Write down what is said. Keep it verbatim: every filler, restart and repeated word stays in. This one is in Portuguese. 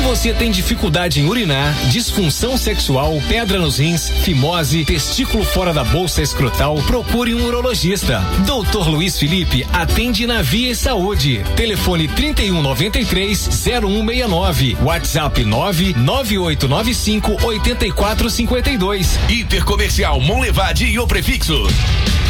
você tem dificuldade em urinar, disfunção sexual, pedra nos rins, fimose, testículo fora da bolsa escrotal, procure um urologista. doutor Luiz Felipe atende na Via Saúde. Telefone trinta e um, noventa e três, zero um sessenta e nove. WhatsApp nove nove oito nove cinco, oito quatro cinco dois. Hipercomercial Monlevade e o Prefixo.